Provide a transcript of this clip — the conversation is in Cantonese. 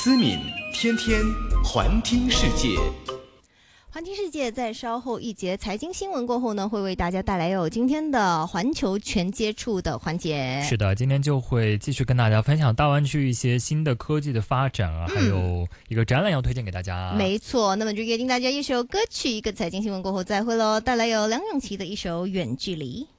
思敏天天环听世界。 环听世界在稍后一节财经新闻过后呢，会为大家带来有今天的环球全接触的环节。 是的，今天就会继续跟大家分享大湾区一些新的科技的发展啊，还有一个展览要推荐给大家。 没错，那么就约定大家一首歌曲，一个财经新闻过后再会咯，带来有梁咏琪的一首《远距离》。